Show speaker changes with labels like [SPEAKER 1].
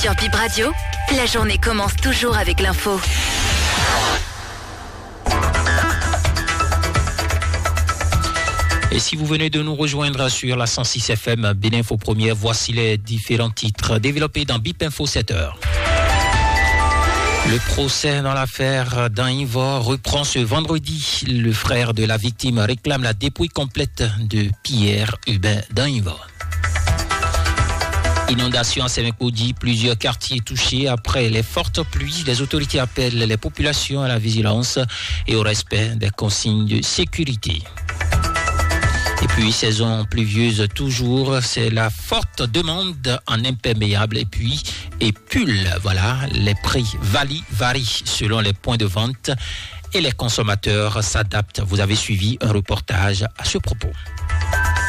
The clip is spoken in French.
[SPEAKER 1] Sur Bip Radio, la journée commence toujours avec l'info.
[SPEAKER 2] Et si vous venez de nous rejoindre sur la 106 FM Béninfo Première, voici les différents titres développés dans Bip Info 7h. Le procès dans l'affaire d'Ainvor reprend ce vendredi. Le frère de la victime réclame la dépouille complète de Pierre Hubert d'Ainvor. Inondation à Sémécoudi, plusieurs quartiers touchés après les fortes pluies. Les autorités appellent les populations à la vigilance et au respect des consignes de sécurité. Et puis, saison pluvieuse toujours, c'est la forte demande en imperméable et pull. Voilà, les prix varient selon les points de vente et les consommateurs s'adaptent. Vous avez suivi un reportage à ce propos.